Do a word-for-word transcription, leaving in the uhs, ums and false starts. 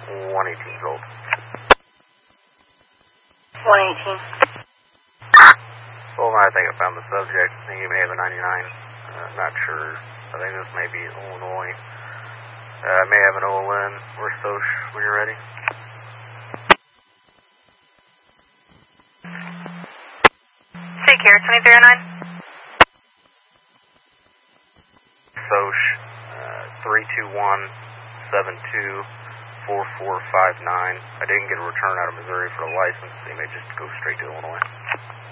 one eighteen gold. one eighteen. Well, I think I found the subject. I think he may have a ninety-nine. Uh, not sure. I think this may be Illinois. Uh, I may have an O L N or Soch when you're ready. Take care, twenty-three oh nine. Soch, uh, three two one, seven two, four four five nine. I didn't get a return out of Missouri for the license, so you may just go straight to Illinois.